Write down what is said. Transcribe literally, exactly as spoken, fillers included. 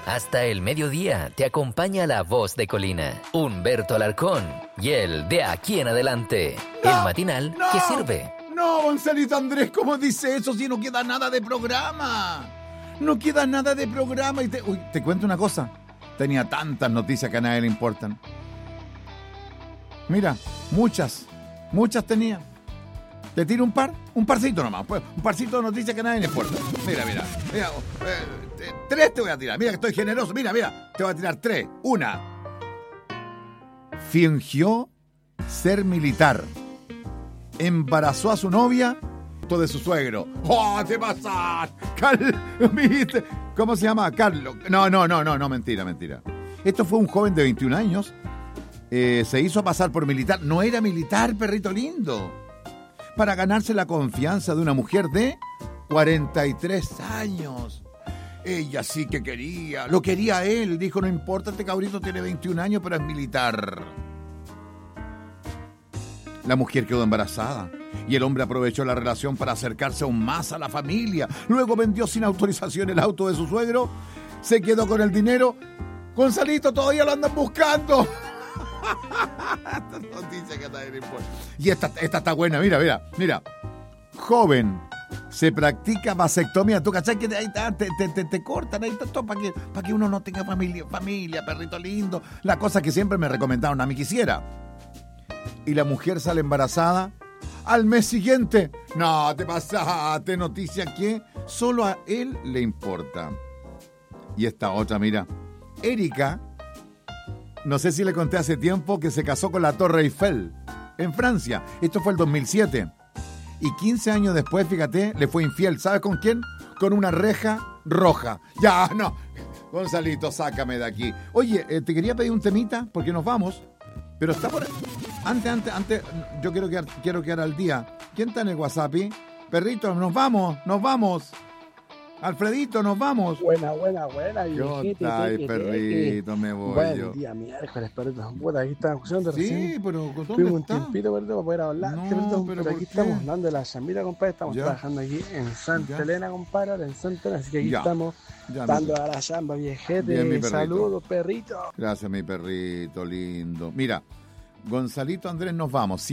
Hasta el mediodía te acompaña la voz de Colina, Humberto Alarcón, y el de aquí en adelante, no, el matinal no, que sirve. No, Gonzalito Andrés, ¿cómo dice eso si no queda nada de programa? No queda nada de programa. Y te, uy, te cuento una cosa. Tenía tantas noticias que a nadie le importan. Mira, muchas, muchas tenía. ¿Te tiro un par? Un parcito nomás, pues. Un parcito de noticias que a nadie le importa. Mira, mira, mira. Eh, tres te voy a tirar. Mira que estoy generoso. Mira, mira. Te voy a tirar tres. Una. Fingió ser militar. Embarazó a su novia de su suegro. ¡Oh, te pasas! Carl, ¿viste? ¿Cómo se llama? Carlos. No, no, no, no, no, mentira, mentira. Esto fue un joven de veintiún años. Eh, se hizo pasar por militar. No era militar, perrito lindo. Para ganarse la confianza de una mujer de cuarenta y tres años. Ella sí que quería. Lo quería él. Dijo, no importa, este cabrito tiene veintiún años, pero es militar. La mujer quedó embarazada y el hombre aprovechó la relación para acercarse aún más a la familia. Luego vendió sin autorización el auto de su suegro, se quedó con el dinero. Gonzalito, todavía lo andan buscando. Esta noticia que está en y esta, esta está buena, mira, mira, mira. Joven, se practica vasectomía. ¿Tú cachai que ahí está, te, te, te, te cortan ahí todo para que, para que uno no tenga familia, familia, perrito lindo? La cosa que siempre me recomendaron a mí quisiera. Y la mujer sale embarazada al mes siguiente. No, te pasaste, noticia que solo a él le importa. Y esta otra, mira, Erika, no sé si le conté hace tiempo que se casó con la Torre Eiffel en Francia. Esto fue el dos mil siete. Y quince años después, fíjate, le fue infiel. ¿Sabes con quién? Con una reja roja. Ya, no. Gonzalito, sácame de aquí. Oye, eh, te quería pedir un temita porque nos vamos. Pero está por... Antes, antes, antes, yo quiero quedar, quiero quedar al día. ¿Quién está en el WhatsApp? Perrito, nos vamos, nos vamos. Alfredito, nos vamos. Buena, buena, buena. ¿Qué tal, perrito? Me voy Buen yo. día, miércoles, perrito. Puta, aquí estamos escuchando Sí, recién. pero ¿dónde Tuvimos está? un tiempito, perrito, para poder hablar. No, ¿Qué, perrito? pero Pero ¿por aquí qué? estamos dando la chambira, compadre. Estamos Ya. trabajando aquí en Santa Ya. Elena, compadre, ahora en Santa Elena. Así que aquí Ya. estamos Ya, dando mi- a la chamba, viejete. Bien, mi perrito. Saludos, perrito. Gracias, mi perrito lindo. Mira, Gonzalito Andrés, nos vamos.